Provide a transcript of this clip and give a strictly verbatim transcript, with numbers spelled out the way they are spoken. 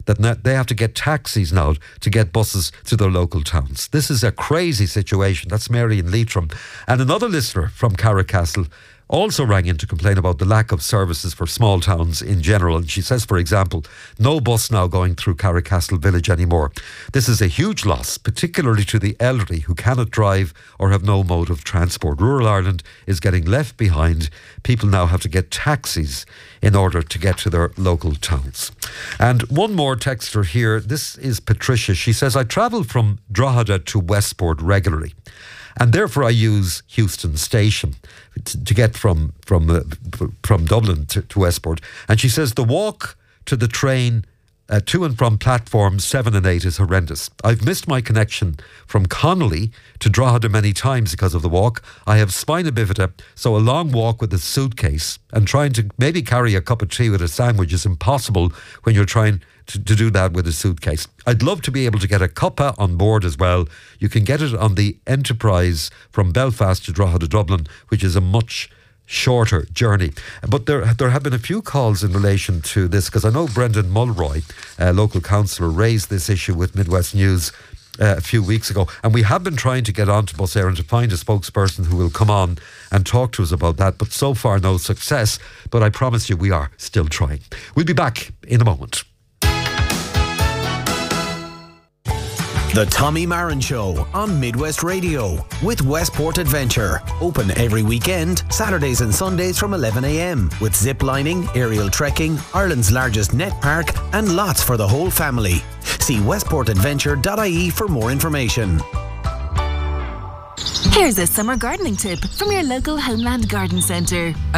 that na- they have to get taxis now to get buses to their local towns. This is a crazy situation. That's Mary in Leitrim. And another listener from Carrickcastle also rang in to complain about the lack of services for small towns in general. And she says, for example, no bus now going through Carrickcastle village anymore. This is a huge loss, particularly to the elderly who cannot drive or have no mode of transport. Rural Ireland is getting left behind. People now have to get taxis in order to get to their local towns. And one more texter here. This is Patricia. She says, I travel from Drogheda to Westport regularly, and therefore I use Heuston Station to, to get from from uh, from Dublin to, to Westport. And she says the walk to the train uh, to and from platforms seven and eight is horrendous. I've missed my connection from Connolly to Drogheda many times because of the walk. I have spina bifida, so a long walk with a suitcase and trying to maybe carry a cup of tea with a sandwich is impossible when you're trying To, to do that with a suitcase. I'd love to be able to get a cuppa on board as well. You can get it on the Enterprise from Belfast to Drogheda, Dublin, which is a much shorter journey. But there there have been a few calls in relation to this, because I know Brendan Mulroy, uh, local councillor, raised this issue with Midwest News uh, a few weeks ago, and we have been trying to get on to Bus Éireann to find a spokesperson who will come on and talk to us about that, but so far no success. But I promise you we are still trying. We'll be back in a moment. The Tommy Marin Show on Midwest Radio with Westport Adventure. Open every weekend, Saturdays and Sundays from eleven a m with zip lining, aerial trekking, Ireland's largest net park, and lots for the whole family. See westport adventure dot I E for more information. Here's a summer gardening tip from your local Homeland Garden Centre.